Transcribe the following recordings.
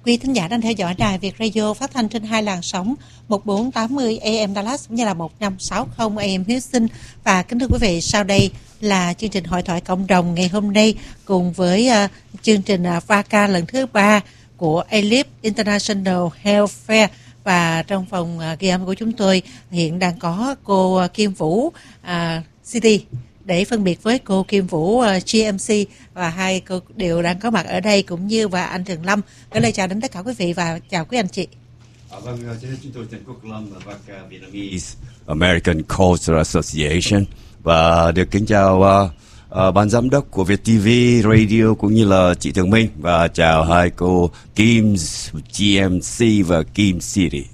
Quý thính giả đang theo dõi đài Việt Radio phát thanh trên hai làn sóng 1480 AM Dallas cũng như là 1560 AM Houston. Và kính thưa quý vị, sau đây là chương trình hội thoại cộng đồng ngày hôm nay cùng với chương trình VACA lần thứ 3 của A-Lib International Health Fair. Và trong phòng ghi âm của chúng tôi hiện đang có cô Kim Vũ City để phân biệt với cô Kim Vũ GMC, và hai cô đều đang có mặt ở đây, cũng như và anh Trần Lâm. Gửi lời chào đến tất cả quý vị và chào quý anh chị. Vâng, chúng tôi Trần Quốc Lâm và VACA Vietnamese American Cultural Association, và được kính chào ban giám đốc của Việt TV Radio cũng như là chị Thường Minh, và chào hai cô Kim GMC và Kim City.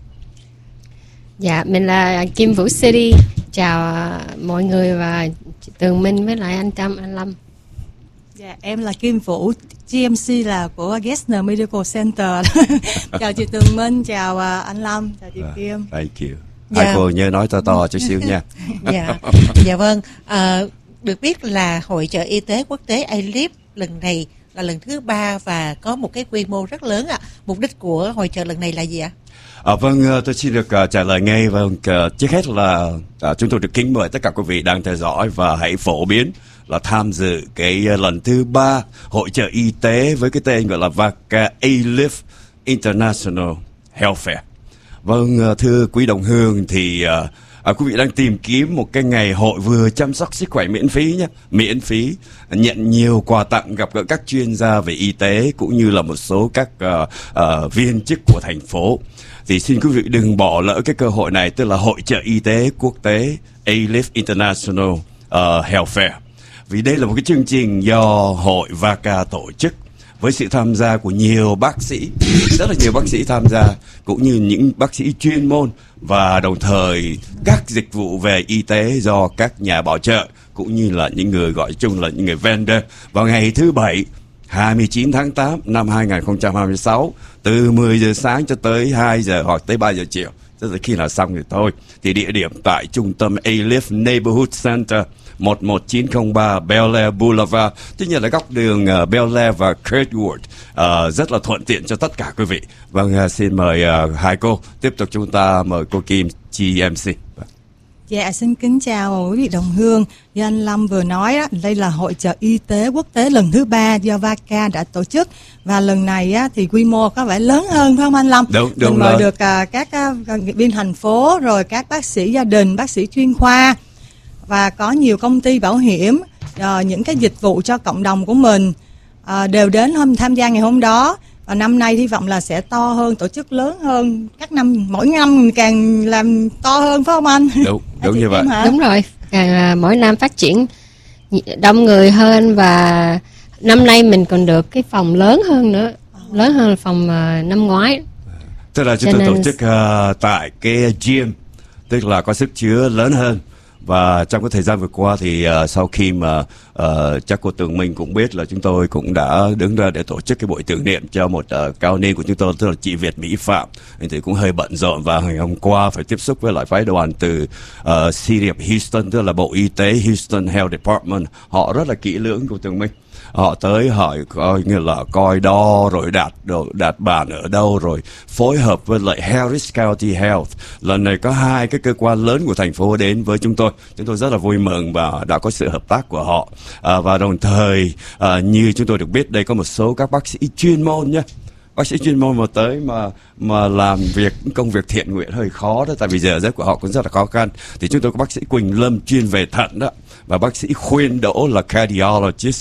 Dạ, mình là Kim Vũ City. Chào mọi người và chị Tường Minh với lại anh Trâm, anh Lâm. Dạ, em là Kim Vũ, GMC là của Gessner Medical Center. Chào chị Tường Minh, chào anh Lâm, chào chị Kim. Thank you. Hai cô nhớ nói to chút xíu nha. Dạ vâng. Được biết là Hội chợ y tế quốc tế A-Lib lần này là lần thứ 3 và có một cái quy mô rất lớn ạ. Mục đích của hội chợ lần này là gì ạ? Vâng, tôi xin được trả lời ngay. Vâng, trước hết là chúng tôi được kính mời tất cả quý vị đang theo dõi và hãy phổ biến là tham dự cái lần thứ 3 hội chợ y tế với cái tên gọi là VACA A-Lib International Health Fair. Vâng, thưa quý đồng hương, thì quý vị đang tìm kiếm một cái ngày hội vừa chăm sóc sức khỏe miễn phí nhé, miễn phí, nhận nhiều quà tặng, gặp gỡ các chuyên gia về y tế cũng như là một số các viên chức của thành phố. Thì xin quý vị đừng bỏ lỡ cái cơ hội này, tức là hội chợ y tế quốc tế A-Lib International Health Fair. Vì đây là một cái chương trình do hội VACA tổ chức với sự tham gia của nhiều bác sĩ, rất là nhiều bác sĩ tham gia, cũng như những bác sĩ chuyên môn, và đồng thời các dịch vụ về y tế do các nhà bảo trợ cũng như là những người gọi chung là những người vendor. Vào ngày thứ Bảy 29 tháng 8 năm 2026 từ 10 giờ sáng cho tới 2 giờ hoặc tới 3 giờ chiều, tức là khi nào xong thì thôi. Thì địa điểm tại trung tâm A-Lib Neighborhood Center 11903 Bel Air Boulevard, tất nhiên là góc đường Bel Air và Kurtwood, rất là thuận tiện cho tất cả quý vị. Vâng, xin mời hai cô tiếp tục, chúng ta mời cô Kim GMC. Dạ, xin kính chào quý vị đồng hương. Như anh Lâm vừa nói đó, đây là hội chợ y tế quốc tế lần thứ 3 do VACA đã tổ chức, và lần này á, thì quy mô có vẻ lớn hơn, phải không anh Lâm? Đúng mình mời được các viên thành phố, rồi các bác sĩ gia đình, bác sĩ chuyên khoa, và có nhiều công ty bảo hiểm, những cái dịch vụ cho cộng đồng của mình đều đến tham gia ngày hôm đó. Và năm nay hy vọng là sẽ to hơn, tổ chức lớn hơn các năm, mỗi năm càng làm to hơn, phải không anh? Đúng như vậy. Đúng rồi, càng mỗi năm phát triển đông người hơn, và năm nay mình còn được cái phòng lớn hơn nữa, lớn hơn phòng năm ngoái. Tức là chúng tôi tổ chức tại cái gym, tức là có sức chứa lớn hơn. Và trong cái thời gian vừa qua thì sau khi mà chắc cô Tường Minh cũng biết là chúng tôi cũng đã đứng ra để tổ chức cái buổi tưởng niệm cho một cao niên của chúng tôi, tức là chị Việt Mỹ Phạm. Thì cũng hơi bận rộn, và ngày hôm qua phải tiếp xúc với lại phái đoàn từ City of Houston, tức là Bộ Y tế Houston Health Department. Họ rất là kỹ lưỡng, cô Tường Minh. Họ tới hỏi coi như là coi đo rồi đạt bản ở đâu, rồi phối hợp với lại Harris County Health. Lần này có hai cái cơ quan lớn của thành phố đến với chúng tôi rất là vui mừng và đã có sự hợp tác của họ. Và đồng thời như chúng tôi được biết, đây có một số các bác sĩ chuyên môn nhé. Bác sĩ chuyên môn mà tới mà làm công việc thiện nguyện hơi khó đó, tại vì giờ giấc của họ cũng rất là khó khăn. Thì chúng tôi có bác sĩ Quỳnh Lâm chuyên về thận đó, và bác sĩ Khuyên Đỗ là cardiologist,